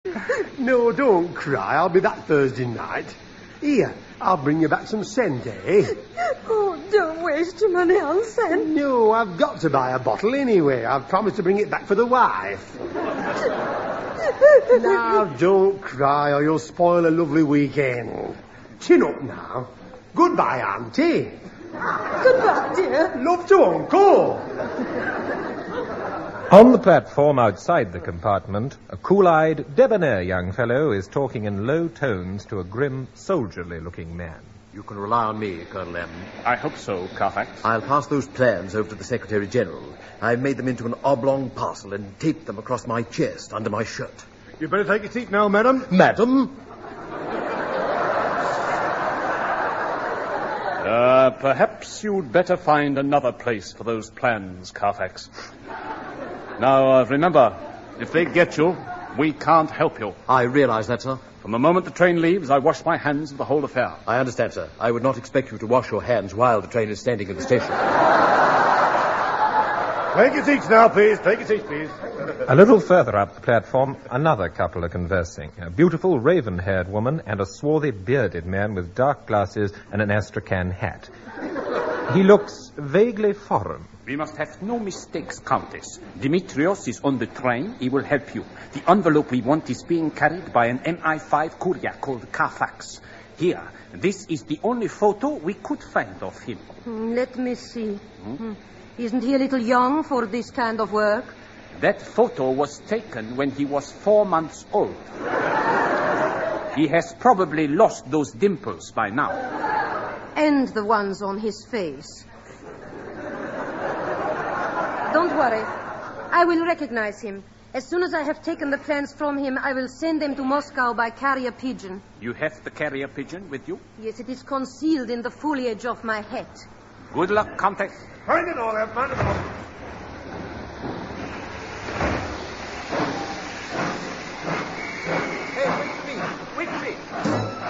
No, don't cry. I'll be back Thursday night. Here, I'll bring you back some scent, eh? Oh, don't waste your money on scent. No, I've got to buy a bottle anyway. I've promised to bring it back for the wife. Now, don't cry or you'll spoil a lovely weekend. Chin up now. Goodbye, Auntie. Goodbye, dear. Love to Uncle. On the platform outside the compartment, a cool-eyed, debonair young fellow is talking in low tones to a grim, soldierly-looking man. You can rely on me, Colonel M. I hope so, Carfax. I'll pass those plans over to the Secretary General. I've made them into an oblong parcel and taped them across my chest under my shirt. You better take your seat now, madam. Madam? Perhaps you'd better find another place for those plans, Carfax. Now, remember, if they get you, we can't help you. I realize that, sir. From the moment the train leaves, I wash my hands of the whole affair. I understand, sir. I would not expect you to wash your hands while the train is standing at the station. Take your seats now, please. Take your seats, please. A little further up the platform, another couple are conversing. A beautiful raven-haired woman and a swarthy, bearded man with dark glasses and an astrakhan hat. He looks vaguely foreign. We must have no mistakes, Countess. Dimitrios is on the train. He will help you. The envelope we want is being carried by an MI5 courier called Carfax. Here, this is the only photo we could find of him. Let me see. Isn't he a little young for this kind of work? That photo was taken when he was 4 months old. He has probably lost those dimples by now. And the ones on his face. Don't worry. I will recognize him. As soon as I have taken the plans from him, I will send them to Moscow by carrier pigeon. You have the carrier pigeon with you? Yes, it is concealed in the foliage of my hat. Good luck, Countess. Find it all out, man.